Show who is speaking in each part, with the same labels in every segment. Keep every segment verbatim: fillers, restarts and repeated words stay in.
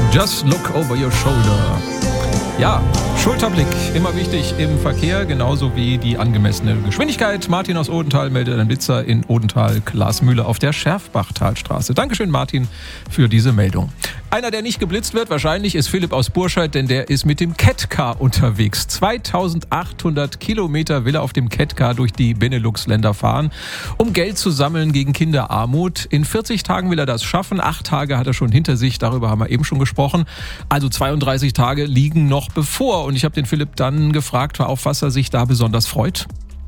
Speaker 1: Just look over your shoulder. Ja, Schulterblick, immer wichtig im Verkehr, genauso wie die angemessene Geschwindigkeit. Martin aus Odenthal meldet einen Blitzer in Odenthal, Glasmühle auf der Scherfbachtalstraße. Dankeschön, Martin, für diese Meldung. Einer, der nicht geblitzt wird, wahrscheinlich, ist Philipp aus Burscheid, denn der ist mit dem Catcar unterwegs. zweitausendachthundert Kilometer will er auf dem Catcar durch die Benelux-Länder fahren, um Geld zu sammeln gegen Kinderarmut. In vierzig Tagen will er das schaffen. Acht Tage hat er schon hinter sich, darüber haben wir eben schon gesprochen. Also zweiunddreißig Tage liegen noch bevor. Und ich habe den Philipp dann gefragt, auf was er sich da besonders freut.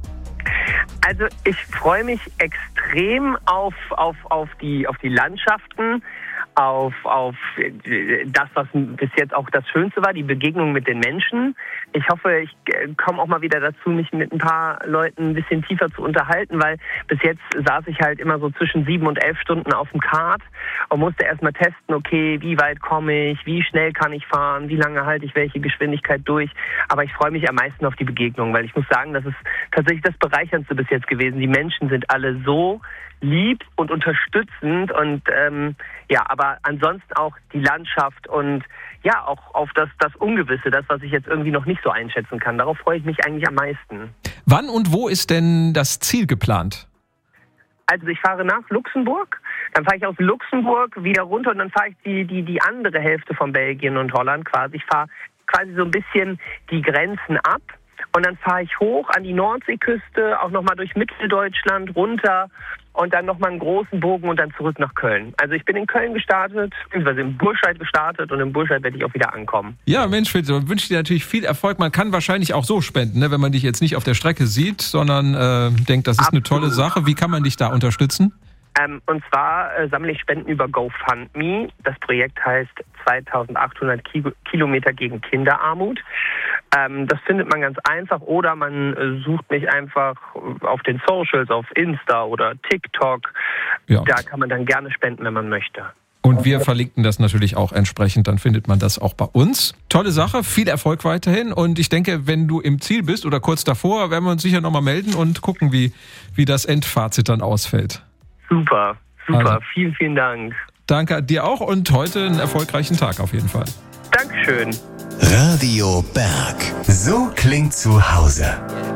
Speaker 2: Also ich freue mich extrem auf, auf, auf, die, auf die Landschaften, auf, auf das, was bis jetzt auch das Schönste war, die Begegnung mit den Menschen. Ich hoffe, ich komme auch mal wieder dazu, mich mit ein paar Leuten ein bisschen tiefer zu unterhalten, weil bis jetzt saß ich halt immer so zwischen sieben und elf Stunden auf dem Kart und musste erstmal testen, okay, wie weit komme ich, wie schnell kann ich fahren, wie lange halte ich welche Geschwindigkeit durch. Aber ich freue mich am meisten auf die Begegnung, weil ich muss sagen, das ist tatsächlich das Bereicherndste bis jetzt gewesen. Die Menschen sind alle so lieb und unterstützend und ähm, ja, aber ansonsten auch die Landschaft und ja, auch auf das, das Ungewisse, das, was ich jetzt irgendwie noch nicht so einschätzen kann. Darauf freue ich mich eigentlich am meisten.
Speaker 1: Wann und wo ist denn das Ziel geplant?
Speaker 2: Also ich fahre nach Luxemburg, dann fahre ich aus Luxemburg wieder runter und dann fahre ich die, die, die andere Hälfte von Belgien und Holland quasi. Ich fahre quasi so ein bisschen die Grenzen ab. Und dann fahre ich hoch an die Nordseeküste, auch nochmal durch Mitteldeutschland runter und dann nochmal einen großen Bogen und dann zurück nach Köln. Also ich bin in Köln gestartet, beziehungsweise in Burscheid gestartet und in Burscheid werde ich auch wieder ankommen.
Speaker 1: Ja, Mensch, Fritz, ich wünsche dir natürlich viel Erfolg. Man kann wahrscheinlich auch so spenden, ne, wenn man dich jetzt nicht auf der Strecke sieht, sondern äh, denkt, das ist
Speaker 2: Absolut.
Speaker 1: Eine tolle Sache. Wie kann man dich da unterstützen?
Speaker 2: Ähm, und zwar äh, sammle ich Spenden über GoFundMe. Das Projekt heißt zweitausendachthundert Ki- Kilometer gegen Kinderarmut. Ähm, das findet man ganz einfach oder man äh, sucht mich einfach auf den Socials, auf Insta oder TikTok. Ja. Da kann man dann gerne spenden, wenn man möchte.
Speaker 1: Und wir verlinken das natürlich auch entsprechend, dann findet man das auch bei uns. Tolle Sache, viel Erfolg weiterhin und ich denke, wenn du im Ziel bist oder kurz davor, werden wir uns sicher nochmal melden und gucken, wie, wie das Endfazit dann ausfällt.
Speaker 2: Super, super.
Speaker 1: Also,
Speaker 2: vielen, vielen Dank.
Speaker 1: Danke dir auch und heute einen erfolgreichen Tag auf jeden Fall.
Speaker 2: Dankeschön.
Speaker 3: Radio Berg. So klingt zu Hause.